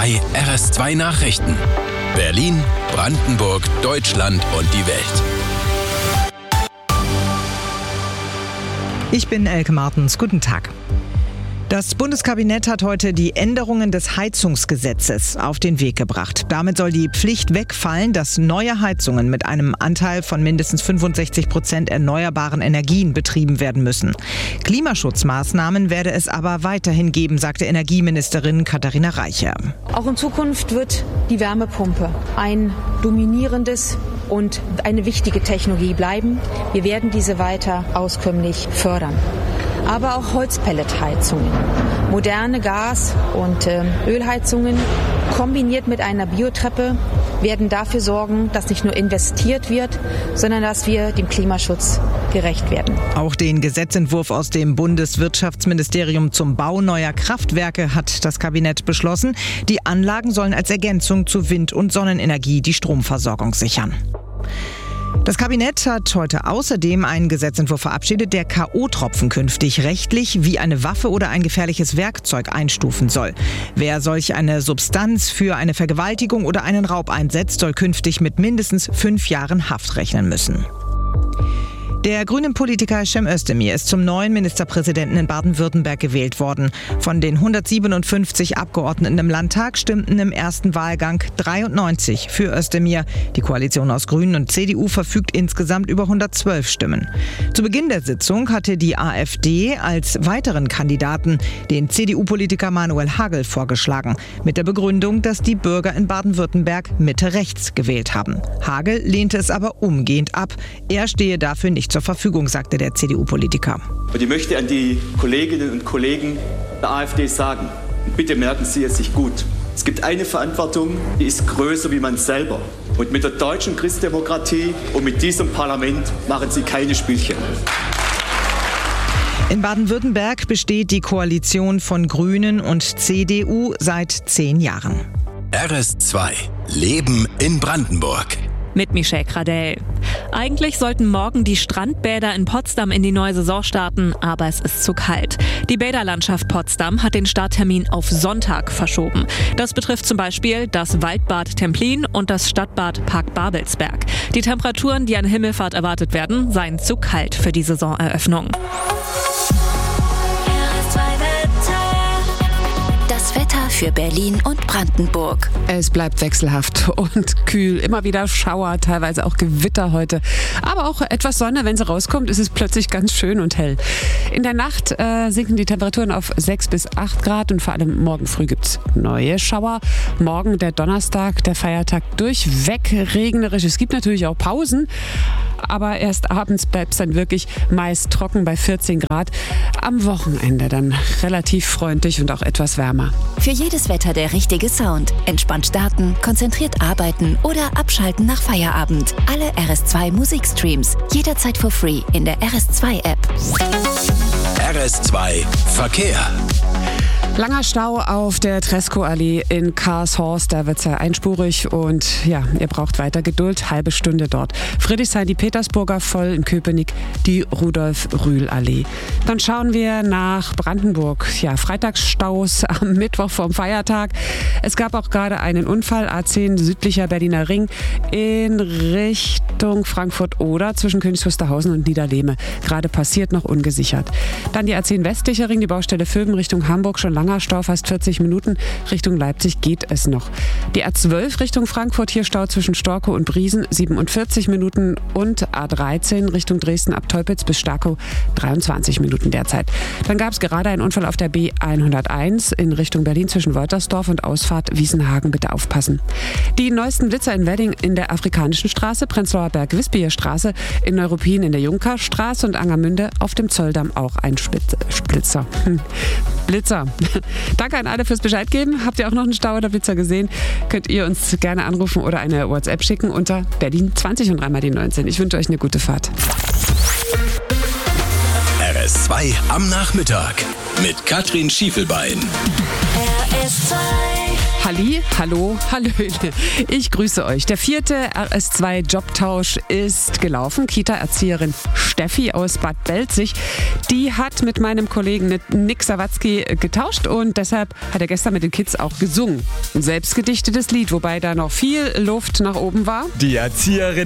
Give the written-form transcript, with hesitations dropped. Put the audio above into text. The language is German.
2 RS2 Nachrichten. Berlin, Brandenburg, Deutschland und die Welt. Ich bin Elke Martens. Guten Tag. Das Bundeskabinett hat heute die Änderungen des Heizungsgesetzes auf den Weg gebracht. Damit soll die Pflicht wegfallen, dass neue Heizungen mit einem Anteil von mindestens 65% erneuerbaren Energien betrieben werden müssen. Klimaschutzmaßnahmen werde es aber weiterhin geben, sagte Energieministerin Katharina Reiche. Auch in Zukunft wird die Wärmepumpe ein dominierendes und eine wichtige Technologie bleiben. Wir werden diese weiter auskömmlich fördern. Aber auch Holzpelletheizungen, moderne Gas- und Ölheizungen kombiniert mit einer Biotreppe werden dafür sorgen, dass nicht nur investiert wird, sondern dass wir dem Klimaschutz gerecht werden. Auch den Gesetzentwurf aus dem Bundeswirtschaftsministerium zum Bau neuer Kraftwerke hat das Kabinett beschlossen. Die Anlagen sollen als Ergänzung zu Wind- und Sonnenenergie die Stromversorgung sichern. Das Kabinett hat heute außerdem einen Gesetzentwurf verabschiedet, der K.O.-Tropfen künftig rechtlich wie eine Waffe oder ein gefährliches Werkzeug einstufen soll. Wer solch eine Substanz für eine Vergewaltigung oder einen Raub einsetzt, soll künftig mit mindestens 5 Jahren Haft rechnen müssen. Der grünen Politiker Cem Özdemir ist zum neuen Ministerpräsidenten in Baden-Württemberg gewählt worden. Von den 157 Abgeordneten im Landtag stimmten im ersten Wahlgang 93 für Özdemir. Die Koalition aus Grünen und CDU verfügt insgesamt über 112 Stimmen. Zu Beginn der Sitzung hatte die AfD als weiteren Kandidaten den CDU-Politiker Manuel Hagel vorgeschlagen, mit der Begründung, dass die Bürger in Baden-Württemberg Mitte-Rechts gewählt haben. Hagel lehnte es aber umgehend ab. Er stehe dafür nicht zur Verfügung, sagte der CDU-Politiker. Und ich möchte an die Kolleginnen und Kollegen der AfD sagen, bitte merken Sie es sich gut. Es gibt eine Verantwortung, die ist größer wie man selber. Und mit der deutschen Christdemokratie und mit diesem Parlament machen Sie keine Spielchen. In Baden-Württemberg besteht die Koalition von Grünen und CDU seit 10 Jahren. RS2 Leben in Brandenburg. Mit Michelle Gradell. Eigentlich sollten morgen die Strandbäder in Potsdam in die neue Saison starten, aber es ist zu kalt. Die Bäderlandschaft Potsdam hat den Starttermin auf Sonntag verschoben. Das betrifft zum Beispiel das Waldbad Templin und das Stadtbad Park Babelsberg. Die Temperaturen, die an Himmelfahrt erwartet werden, seien zu kalt für die Saisoneröffnung. Wetter für Berlin und Brandenburg. Es bleibt wechselhaft und kühl. Immer wieder Schauer, teilweise auch Gewitter heute. Aber auch etwas Sonne. Wenn sie rauskommt, ist es plötzlich ganz schön und hell. In der Nacht sinken die Temperaturen auf 6 bis 8 Grad und vor allem morgen früh gibt es neue Schauer. Morgen der Donnerstag, der Feiertag, durchweg regnerisch. Es gibt natürlich auch Pausen, aber erst abends bleibt es dann wirklich meist trocken bei 14 Grad. Am Wochenende dann relativ freundlich und auch etwas wärmer. Für jedes Wetter der richtige Sound. Entspannt starten, konzentriert arbeiten oder abschalten nach Feierabend. Alle RS2 Musikstreams. Jederzeit for free in der RS2 App. RS2 Verkehr. Langer Stau auf der Tresco-Allee in Karlshorst, da wird es ja einspurig und ja, ihr braucht weiter Geduld, halbe Stunde dort. Friedrichshain, die Petersburger, voll in Köpenick, die Rudolf-Rühl-Allee. Dann schauen wir nach Brandenburg. Ja, Freitagsstaus am Mittwoch vorm Feiertag. Es gab auch gerade einen Unfall, A10 südlicher Berliner Ring in Richtung Frankfurt-Oder zwischen Königs Wusterhausen und Niederlehme. Gerade passiert, noch ungesichert. Dann die A10 westlicher Ring, die Baustelle Vöben Richtung Hamburg, schon langer Stau, fast 40 Minuten. Richtung Leipzig geht es noch. Die A12 Richtung Frankfurt, hier Stau zwischen Storkow und Briesen, 47 Minuten. Und A13 Richtung Dresden ab Teupitz bis Starkow, 23 Minuten derzeit. Dann gab es gerade einen Unfall auf der B101 in Richtung Berlin zwischen Woltersdorf und Ausfahrt Wiesenhagen. Bitte aufpassen. Die neuesten Blitzer in Wedding in der Afrikanischen Straße, Prenzlauer Berg Wispieher Straße, in Neuruppin in der Junkerstraße und Angermünde auf dem Zolldamm auch ein Blitzer. Blitzer. Danke an alle fürs Bescheid geben. Habt ihr auch noch einen Stau oder Blitzer gesehen? Könnt ihr uns gerne anrufen oder eine WhatsApp schicken unter Berlin 20 und dreimal die 19. Ich wünsche euch eine gute Fahrt. RS2 am Nachmittag mit Katrin Schiefelbein. RS2 Halli, hallo, hallöle. Ich grüße euch. Der 4. RS2-Jobtausch ist gelaufen. Kita-Erzieherin Steffi aus Bad Belzig, die hat mit meinem Kollegen Nick Sawatzki getauscht und deshalb hat er gestern mit den Kids auch gesungen. Ein selbstgedichtetes Lied, wobei da noch viel Luft nach oben war. Die Erzieherin